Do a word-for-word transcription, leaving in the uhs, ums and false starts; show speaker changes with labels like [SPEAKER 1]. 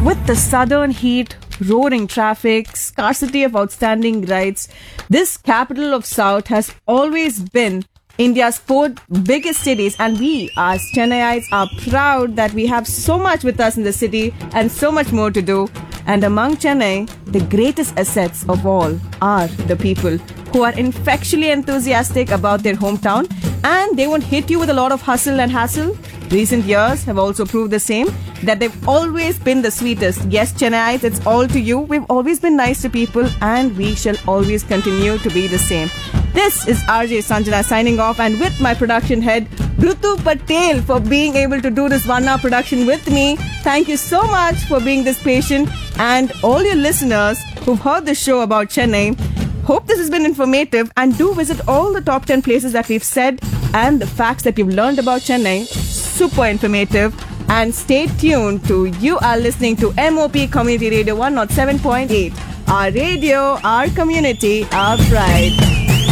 [SPEAKER 1] With the southern heat, roaring traffic, scarcity of outstanding rights, this capital of South has always been India's fourth biggest cities, and we as Chennaiites are proud that we have so much with us in the city and so much more to do. And among Chennai, the greatest assets of all are the people who are infectially enthusiastic about their hometown, and they won't hit you with a lot of hustle and hassle. Recent years have also proved the same, that they've always been the sweetest. Yes, Chennaiites, it's all to you. We've always been nice to people, and we shall always continue to be the same. This is R J Sanjana signing off, and with my production head, Rutu Patel, for being able to do this one-hour production with me. Thank you so much for being this patient, and all your listeners who've heard the show about Chennai. Hope this has been informative, and do visit all the top ten places that we've said and the facts that you've learned about Chennai. Super informative. And stay tuned to you are listening to M O P Community Radio one oh seven point eight. Our radio, our community, our pride.